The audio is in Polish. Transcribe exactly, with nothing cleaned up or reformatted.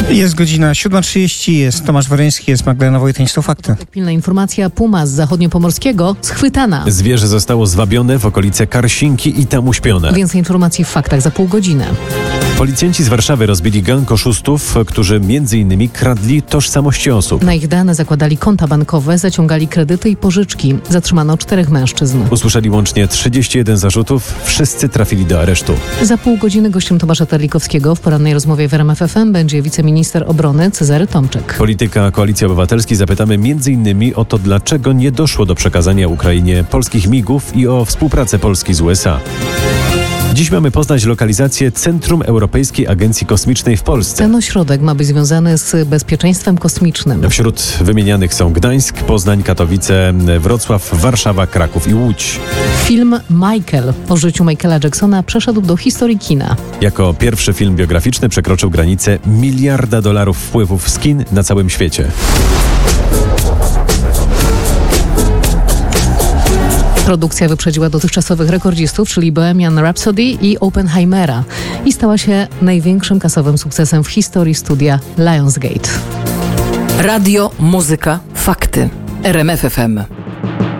Jest godzina siódma trzydzieści, jest Tomasz Woryński, jest Magdalena Wojtyń, to fakty. Pilna informacja, puma z zachodniopomorskiego schwytana. Zwierzę zostało zwabione w okolice Karsinki i tam uśpione. Więcej informacji w faktach za pół godziny. Policjanci z Warszawy rozbili gang oszustów, którzy między innymi kradli tożsamości osób. Na ich dane zakładali konta bankowe, zaciągali kredyty i pożyczki. Zatrzymano czterech mężczyzn. Usłyszeli łącznie trzydzieści jeden zarzutów, wszyscy trafili do aresztu. Za pół godziny gościem Tomasza Terlikowskiego w porannej rozmowie w R M F F M będzie wiceminister obrony Cezary Tomczyk. Polityka Koalicji Obywatelskiej zapytamy między innymi o to, dlaczego nie doszło do przekazania Ukrainie polskich migów i o współpracę Polski z U S A. Dziś mamy poznać lokalizację Centrum Europejskiej Agencji Kosmicznej w Polsce. Ten ośrodek ma być związany z bezpieczeństwem kosmicznym. Wśród wymienianych są Gdańsk, Poznań, Katowice, Wrocław, Warszawa, Kraków i Łódź. Film Michael o życiu Michaela Jacksona przeszedł do historii kina. Jako pierwszy film biograficzny przekroczył granicę miliarda dolarów wpływów z kin na całym świecie. Produkcja wyprzedziła dotychczasowych rekordzistów, czyli Bohemian Rhapsody i Oppenheimera, i stała się największym kasowym sukcesem w historii studia Lionsgate. Radio, muzyka, fakty. R M F F M.